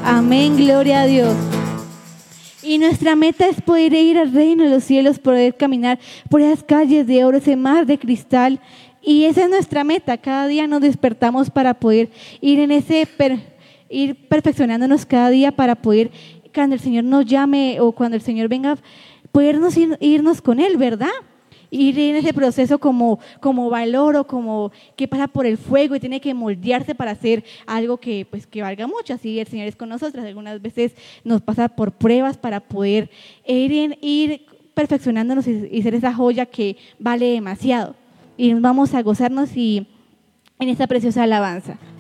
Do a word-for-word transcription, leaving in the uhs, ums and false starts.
Amén, gloria a Dios. Y nuestra meta es poder ir al reino de los cielos, poder caminar por esas calles de oro, ese mar de cristal. Y esa es nuestra meta. Cada día nos despertamos para poder ir en ese, per, ir perfeccionándonos cada día para poder, cuando el Señor nos llame o cuando el Señor venga, podernos ir, irnos con Él, ¿verdad? Ir en ese proceso como, como valor o como que pasa por el fuego y tiene que moldearse para hacer algo que, pues, que valga mucho. Así el Señor es con nosotras. Algunas veces nos pasa por pruebas para poder ir, en, ir perfeccionándonos y, y ser esa joya que vale demasiado. Y vamos a gozarnos y, en esta preciosa alabanza.